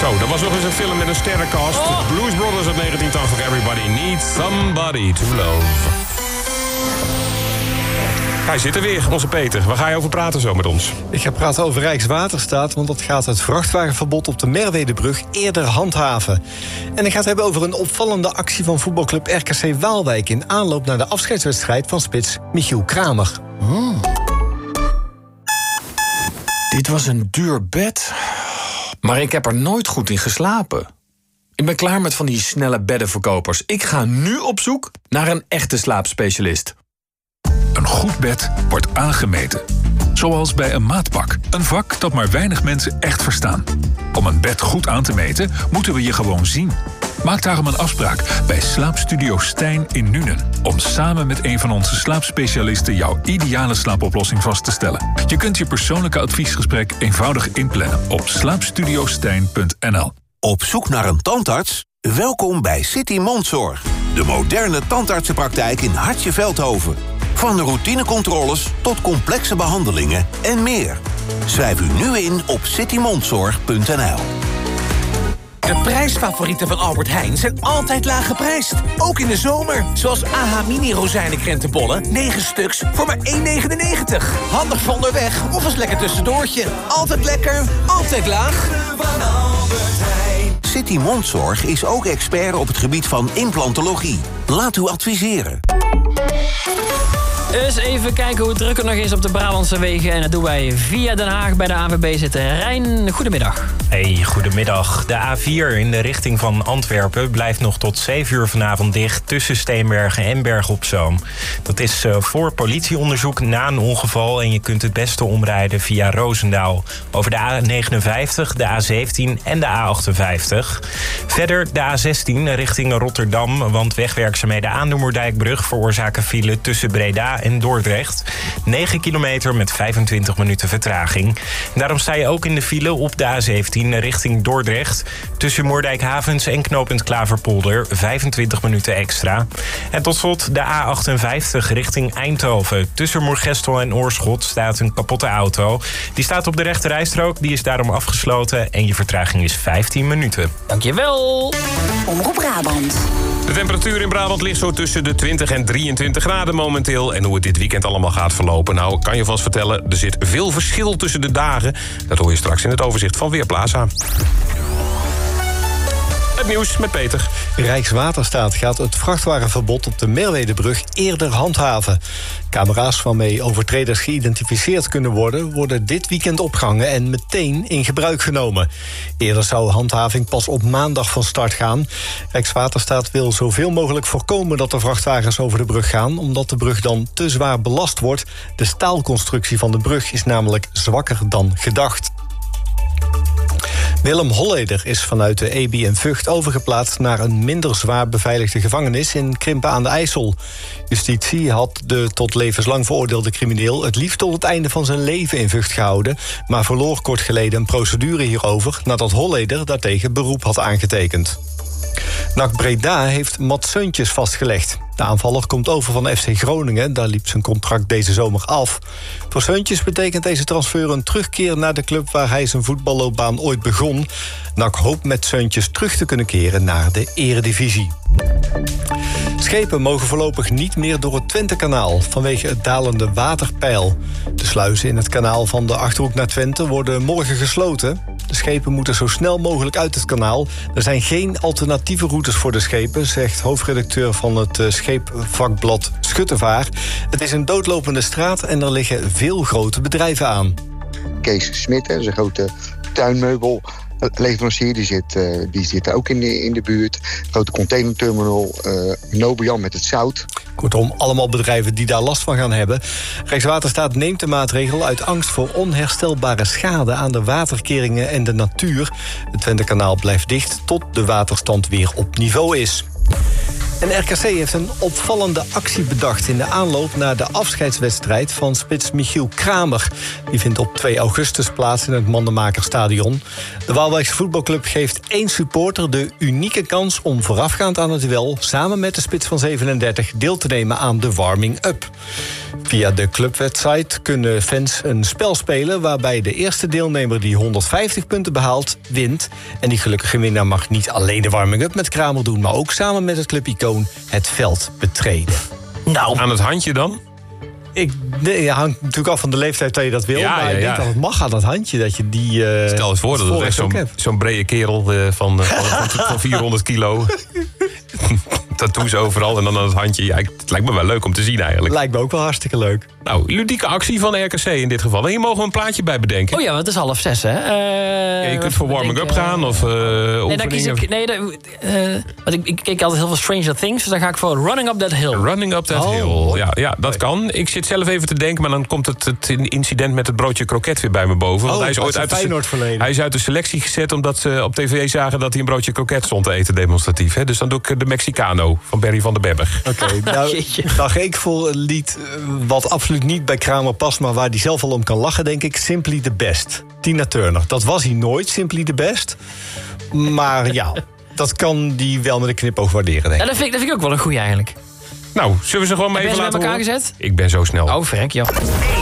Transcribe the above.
Zo, dat was nog eens een film met een sterrencast. Blues Brothers uit 1980. Everybody needs somebody to love. Hij zit er weer, onze Peter. Waar ga je over praten zo met ons? Ik ga praten over Rijkswaterstaat, want dat gaat het vrachtwagenverbod op de Merwedebrug eerder handhaven. En ik ga het hebben over een opvallende actie van voetbalclub RKC Waalwijk in aanloop naar de afscheidswedstrijd van spits Michiel Kramer. Dit was een duur bed, maar ik heb er nooit goed in geslapen. Ik ben klaar met van die snelle beddenverkopers. Ik ga nu op zoek naar een echte slaapspecialist. Een goed bed wordt aangemeten. Zoals bij een maatpak. Een vak dat maar weinig mensen echt verstaan. Om een bed goed aan te meten, moeten we je gewoon zien. Maak daarom een afspraak bij Slaapstudio Stijn in Nuenen. Om samen met een van onze slaapspecialisten jouw ideale slaapoplossing vast te stellen. Je kunt je persoonlijke adviesgesprek eenvoudig inplannen op slaapstudiostijn.nl. Op zoek naar een tandarts? Welkom bij City Mondzorg. De moderne tandartsenpraktijk in Hartje Veldhoven. Van routinecontroles tot complexe behandelingen en meer. Schrijf u nu in op citymondzorg.nl. De prijsfavorieten van Albert Heijn zijn altijd laag geprijsd. Ook in de zomer. Zoals AH Mini rozijnenkrentenbollen. 9 stuks voor maar €1,99. Handig van onderweg of als lekker tussendoortje. Altijd lekker, altijd laag. City Mondzorg is ook expert op het gebied van implantologie. Laat u adviseren. Eens even kijken hoe druk het nog is op de Brabantse wegen. En dat doen wij via Den Haag. Bij de ANWB zitten Rijn. Goedemiddag. Hey, goedemiddag. De A4 in de richting van Antwerpen blijft nog tot 7 uur vanavond dicht tussen Steenbergen en Berg op Zoom. Dat is voor politieonderzoek na een ongeval en je kunt het beste omrijden via Roosendaal. Over de A59, de A17 en de A58. Verder de A16 richting Rotterdam, want wegwerkzaamheden aan de Moerdijkbrug veroorzaken file tussen Breda en Dordrecht. 9 kilometer met 25 minuten vertraging. En daarom sta je ook in de file op de A17 richting Dordrecht. Tussen Moerdijkhavens en knooppunt Klaverpolder 25 minuten extra. En tot slot de A58 richting Eindhoven. Tussen Moergestel en Oorschot staat een kapotte auto. Die staat op de rechte rijstrook, die is daarom afgesloten en je vertraging is 15 minuten. Dankjewel. Omroep Brabant. De temperatuur in Brabant ligt zo tussen de 20 en 23 graden momenteel. En hoe het dit weekend allemaal gaat verlopen, nou, kan je vast vertellen, er zit veel verschil tussen de dagen. Dat hoor je straks in het overzicht van Weerplaza. Het nieuws met Peter. Rijkswaterstaat gaat het vrachtwagenverbod op de Merwedebrug eerder handhaven. Camera's waarmee overtreders geïdentificeerd kunnen worden dit weekend opgehangen en meteen in gebruik genomen. Eerder zou handhaving pas op maandag van start gaan. Rijkswaterstaat wil zoveel mogelijk voorkomen dat de vrachtwagens over de brug gaan, omdat de brug dan te zwaar belast wordt. De staalconstructie van de brug is namelijk zwakker dan gedacht. Willem Holleder is vanuit de EBI in Vught overgeplaatst naar een minder zwaar beveiligde gevangenis in Krimpen aan de IJssel. Justitie had de tot levenslang veroordeelde crimineel het liefst tot het einde van zijn leven in Vught gehouden, maar verloor kort geleden een procedure hierover nadat Holleder daartegen beroep had aangetekend. NAC Breda heeft Mats Seuntjes vastgelegd. De aanvaller komt over van FC Groningen. Daar liep zijn contract deze zomer af. Voor Seuntjes betekent deze transfer een terugkeer naar de club waar hij zijn voetballoopbaan ooit begon. NAC hoopt met Seuntjes terug te kunnen keren naar de eredivisie. Schepen mogen voorlopig niet meer door het Twentekanaal vanwege het dalende waterpeil. De sluizen in het kanaal van de Achterhoek naar Twente worden morgen gesloten. De schepen moeten zo snel mogelijk uit het kanaal. Er zijn geen alternatieve routes voor de schepen, zegt hoofdredacteur van het scheepvakblad Schuttevaar. Het is een doodlopende straat en er liggen veel grote bedrijven aan. Kees Smit, zijn grote tuinmeubelleverancier, die zit ook in de buurt. Grote containerterminal, Nobian met het zout. Kortom, allemaal bedrijven die daar last van gaan hebben. Rijkswaterstaat neemt de maatregel uit angst voor onherstelbare schade aan de waterkeringen en de natuur. Het Twentekanaal blijft dicht tot de waterstand weer op niveau is. En RKC heeft een opvallende actie bedacht in de aanloop naar de afscheidswedstrijd van spits Michiel Kramer. Die vindt op 2 augustus plaats in het Mandenmakerstadion. De Waalwijkse voetbalclub geeft 1 supporter de unieke kans om voorafgaand aan het duel samen met de spits van 37 deel te nemen aan de warming-up. Via de clubwebsite kunnen fans een spel spelen waarbij de eerste deelnemer die 150 punten behaalt, wint. En die gelukkige winnaar mag niet alleen de warming-up met Kramer doen, maar ook samen met het clubicoon het veld betreden. Nou, aan het handje dan? Het hangt natuurlijk af van de leeftijd dat je dat wil. Maar ik denk dat het mag aan dat handje. Dat je die, stel eens voor dat het echt zo'n brede kerel van 400 kilo. Tattoos overal en dan aan het handje. Ja, het lijkt me wel leuk om te zien eigenlijk. Lijkt me ook wel hartstikke leuk. Nou, ludieke actie van RKC in dit geval. En hier mogen we een plaatje bij bedenken. Oh ja, want het is 5:30, hè? Je kunt voor warming-up gaan of nee, dan kies ik... want ik keek altijd heel veel Stranger Things, dus dan ga ik voor Running Up That Hill. Running Up That Hill. Ja, dat kan. Ik zit zelf even te denken, maar dan komt het incident met het broodje kroket weer bij me boven. Want hij is ooit hij is uit de selectie gezet omdat ze op tv zagen dat hij een broodje kroket stond te eten demonstratief. Hè? Dus dan doe ik de Mexicano van Barry van der Berber. Oké, nou dan ga ik voor een lied wat absoluut niet bij Kramer past, maar waar hij zelf al om kan lachen, denk ik. Simply the Best. Tina Turner. Dat was hij nooit, Simply the Best. Maar ja, dat kan die wel met een knipoog waarderen, denk ik. Ja, dat vind ik ook wel een goeie eigenlijk. Nou, zullen we ze gewoon maar even laten horen? Ben je ze met elkaar gezet? Ik ben zo snel. Oh, verrek, joh.